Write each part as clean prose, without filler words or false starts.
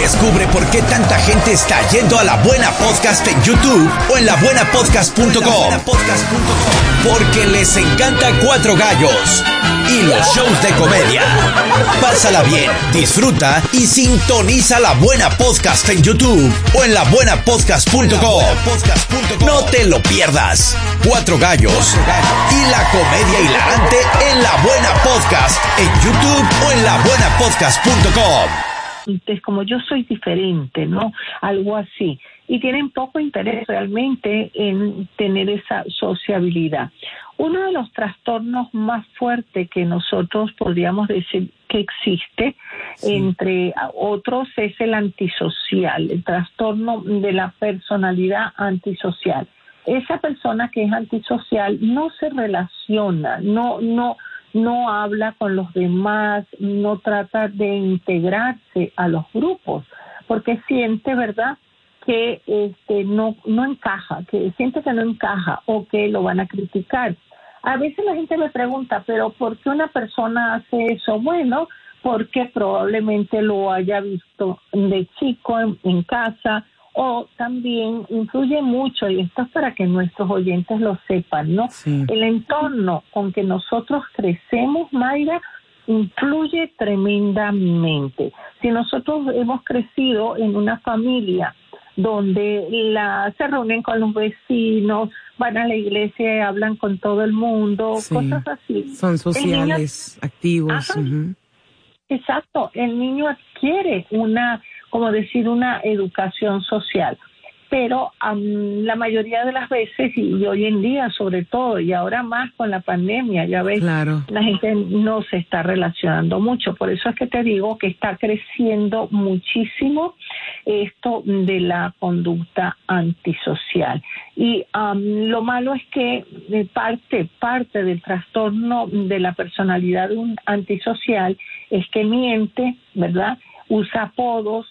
Descubre por qué tanta gente está yendo a La Buena Podcast en YouTube o en labuenapodcast.com. Porque les encanta Cuatro Gallos y los shows de comedia. Pásala bien, disfruta y sintoniza La Buena Podcast en YouTube o en labuenapodcast.com. No te lo pierdas. Cuatro Gallos y la comedia hilarante en La Buena Podcast en YouTube o en labuenapodcast.com. Entonces, como yo soy diferente, ¿no? Algo así. Y tienen poco interés realmente en tener esa sociabilidad. Uno de los trastornos más fuertes que nosotros podríamos decir que existe, entre otros, es el antisocial, el trastorno de la personalidad antisocial. Esa persona que es antisocial no se relaciona, no habla con los demás, no trata de integrarse a los grupos, porque siente, ¿verdad?, que no encaja, que siente que no encaja o que lo van a criticar. A veces la gente me pregunta, ¿pero por qué una persona hace eso? Bueno, porque probablemente lo haya visto de chico en casa, o también influye mucho, y esto es para que nuestros oyentes lo sepan, ¿no? Sí. El entorno con que nosotros crecemos, Mayra, influye tremendamente. Si nosotros hemos crecido en una familia donde se reúnen con los vecinos, van a la iglesia y hablan con todo el mundo, sí, cosas así. Son sociales, activos. Exacto, el niño adquiere una educación social, pero la mayoría de las veces, y hoy en día sobre todo, y ahora más con la pandemia, ya ves, claro, la gente no se está relacionando mucho. Por eso es que te digo que está creciendo muchísimo esto de la conducta antisocial. Y lo malo es que parte del trastorno de la personalidad de un antisocial es que miente, ¿verdad? Usa apodos,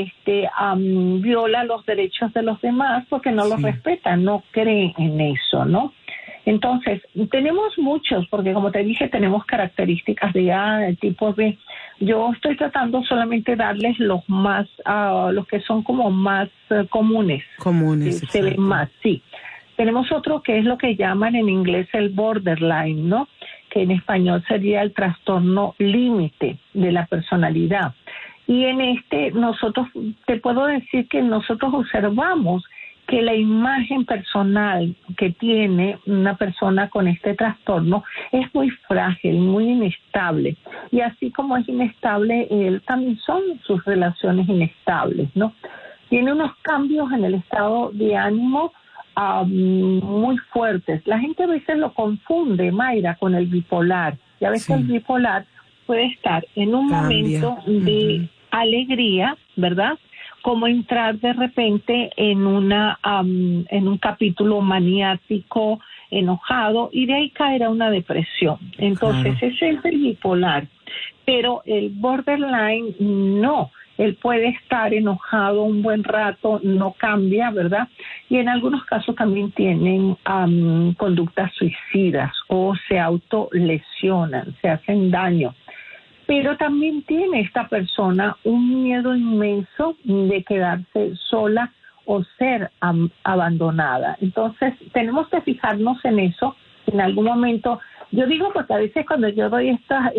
viola los derechos de los demás porque no los respeta, no cree en eso, ¿no? Entonces, tenemos muchos, porque como te dije, tenemos características de tipo B. Yo estoy tratando solamente de darles los más, los que son como más comunes. Se ven más, sí. Tenemos otro que es lo que llaman en inglés el borderline, ¿no? Que en español sería el trastorno límite de la personalidad. Y en te puedo decir que nosotros observamos que la imagen personal que tiene una persona con este trastorno es muy frágil, muy inestable. Y así como es inestable, él también son sus relaciones inestables, ¿no? Tiene unos cambios en el estado de ánimo muy fuertes. La gente a veces lo confunde, Mayra, con el bipolar. Y a veces el bipolar puede estar en un momento de alegría, ¿verdad?, como entrar de repente en un capítulo maniático, enojado, y de ahí caer a una depresión. Entonces, ese es el bipolar. Pero el borderline no. Él puede estar enojado un buen rato, no cambia, ¿verdad? Y en algunos casos también tienen conductas suicidas o se autolesionan, se hacen daño. Pero también tiene esta persona un miedo inmenso de quedarse sola o ser abandonada. Entonces, tenemos que fijarnos en eso en algún momento. Yo digo porque a veces cuando yo doy estas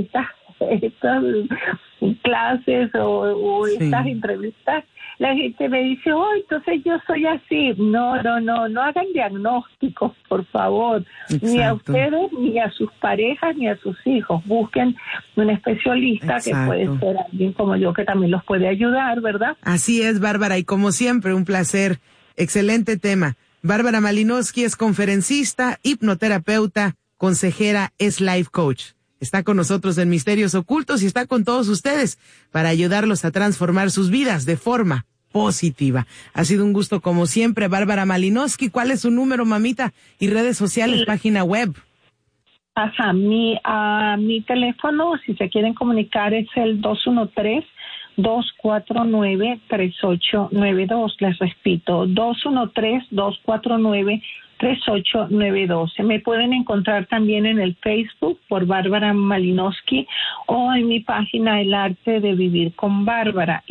clases o estas entrevistas, la gente me dice, entonces yo soy así. No hagan diagnósticos, por favor. Exacto. Ni a ustedes, ni a sus parejas, ni a sus hijos. Busquen un especialista. Exacto. Que puede ser alguien como yo que también los puede ayudar, ¿verdad? Así es, Bárbara, y como siempre, un placer. Excelente tema. Bárbara Malinowski es conferencista, hipnoterapeuta, consejera, es life coach. Está con nosotros en Misterios Ocultos y está con todos ustedes para ayudarlos a transformar sus vidas de forma positiva. Ha sido un gusto como siempre, Bárbara Malinowski. ¿Cuál es su número, mamita? Y redes sociales, página web. Ajá, mi teléfono, si se quieren comunicar, es el 213-249-3892. Les repito, 213-249-3892. Me pueden encontrar también en el Facebook por Bárbara Malinowski o en mi página El Arte de Vivir con Bárbara.